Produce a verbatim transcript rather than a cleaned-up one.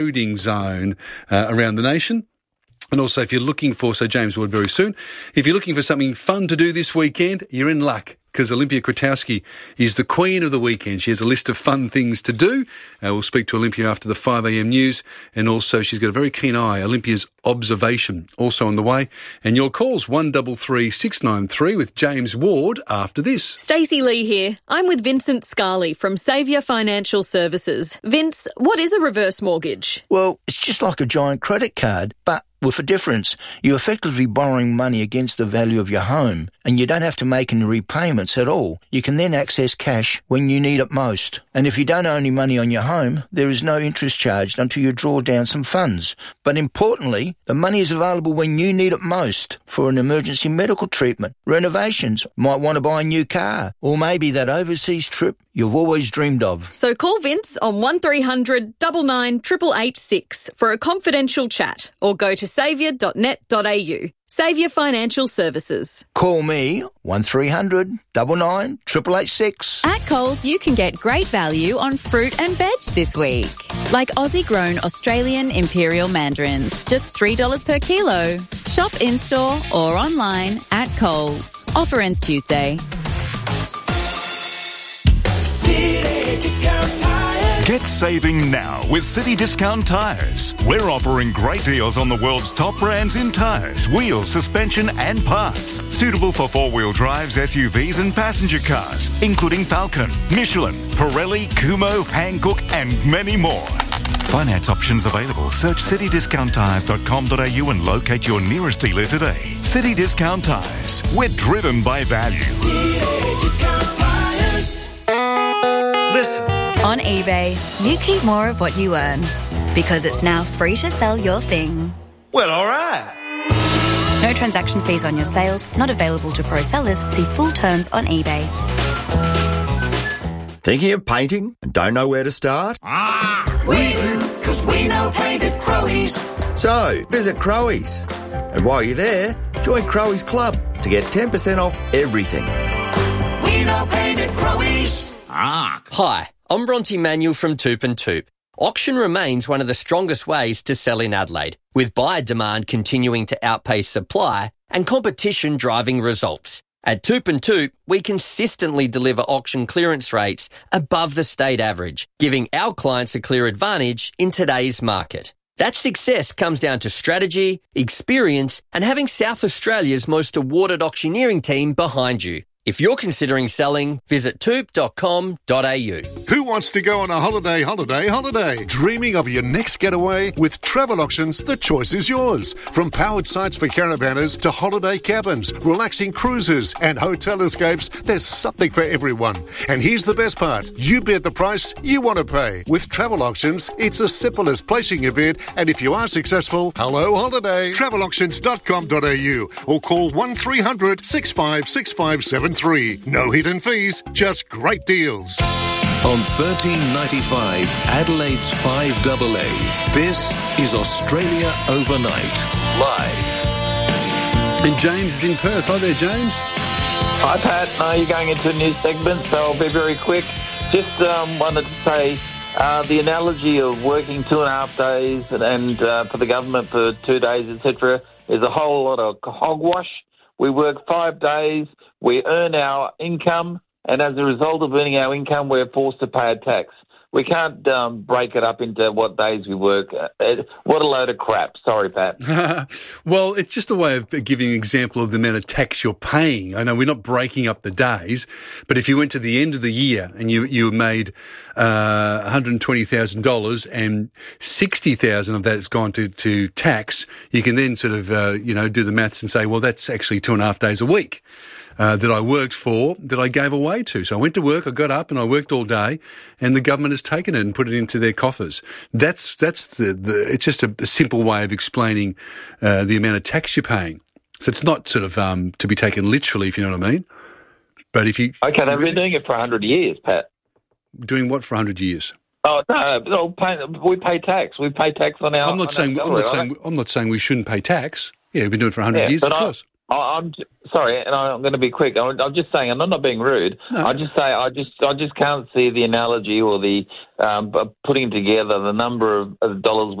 loading zone uh, around the nation. And also, if you're looking for, so James Ward very soon, if you're looking for something fun to do this weekend, you're in luck, because Olympia Kratowski is the queen of the weekend. She has a list of fun things to do. Uh, we'll speak to Olympia after the five a.m. news. And also, she's got a very keen eye. Olympia's observation also on the way. And your calls, one three three six nine three with James Ward after this. Stacey Lee here. I'm with Vincent Scarley from Saviour Financial Services. Vince, what is a reverse mortgage? Well, it's just like a giant credit card, but with a difference. You're effectively borrowing money against the value of your home, and you don't have to make any repayments at all. You can then access cash when you need it most. And if you don't owe any money on your home, there is no interest charged until you draw down some funds. But importantly, the money is available when you need it most for an emergency medical treatment, renovations, might want to buy a new car, or maybe that overseas trip you've always dreamed of. So call Vince on one three hundred nine nine eight eight eight six for a confidential chat, or go to saviour dot net dot a u. Saviour Financial Services. Call me one three hundred nine nine eight eight eight six. At Coles, you can get great value on fruit and veg this week. Like Aussie-grown Australian Imperial Mandarins, just three dollars per kilo. Shop in-store or online at Coles. Offer ends Tuesday. City Discount Tires. Get saving now with City Discount Tires. We're offering great deals on the world's top brands in tyres, wheels, suspension and parts. Suitable for four-wheel drives, S U Vs and passenger cars, including Falcon, Michelin, Pirelli, Kumho, Hankook and many more. Finance options available. Search city discount tires dot com dot a u and locate your nearest dealer today. City Discount Tires. We're driven by value. City Discount Tires. Listen. On eBay, you keep more of what you earn, because it's now free to sell your thing. Well, all right. No transaction fees on your sales, not available to pro sellers. See full terms on eBay. Thinking of painting and don't know where to start? Ah, we do, because we know paint at Crowies. So, visit Crowies. And while you're there, join Crowies Club to get ten percent off everything. We know paint at Crowies. Ah. Hi, I'm Bronte Manuel from Toop and Toop. Auction remains one of the strongest ways to sell in Adelaide, with buyer demand continuing to outpace supply and competition driving results. At Toop and Toop, we consistently deliver auction clearance rates above the state average, giving our clients a clear advantage in today's market. That success comes down to strategy, experience, and having South Australia's most awarded auctioneering team behind you. If you're considering selling, visit toop dot com dot a u. Who wants to go on a holiday, holiday, holiday? Dreaming of your next getaway? With Travel Auctions, the choice is yours. From powered sites for caravanners to holiday cabins, relaxing cruises and hotel escapes, there's something for everyone. And here's the best part. You bid the price you want to pay. With Travel Auctions, it's as simple as placing your bid, and if you are successful, hello holiday. travel auctions dot com dot a u or call one three hundred six five six five seven three. No hidden fees, just great deals. On thirteen ninety-five, Adelaide's five A A, this is Australia Overnight, live. And James is in Perth. Hi there, James. Hi, Pat. No, you're going into a new segment, so I'll be very quick. Just um, wanted to say uh, the analogy of working two and a half days and, and uh, for the government for two days, et cetera, is a whole lot of hogwash. We work five days, we earn our income, and as a result of earning our income, we're forced to pay a tax. We can't um, break it up into what days we work. Uh, what a load of crap. Sorry, Pat. Well, it's just a way of giving an example of the amount of tax you're paying. I know we're not breaking up the days, but if you went to the end of the year and you, you made uh, one hundred twenty thousand dollars and sixty thousand dollars of that has gone to, to tax, you can then sort of, uh, you know, do the maths and say, well, that's actually two and a half days a week. Uh, that I worked for, that I gave away to. So I went to work, I got up and I worked all day, and the government has taken it and put it into their coffers. That's that's the, the it's just a, a simple way of explaining uh, the amount of tax you're paying. So it's not sort of um, to be taken literally, if you know what I mean. But if you okay, they've been doing it for a hundred years, Pat. Doing what for a hundred years? Oh no, no pay, we pay tax. We pay tax on our. I'm not saying our I'm not salary, saying right? I'm not saying we shouldn't pay tax. Yeah, we've been doing it for a hundred yeah, years, of I, course. I, I'm sorry, and I'm going to be quick. I'm, I'm just saying, I'm not, not being rude. No. I just say I just I just can't see the analogy or the um, putting together the number of, of dollars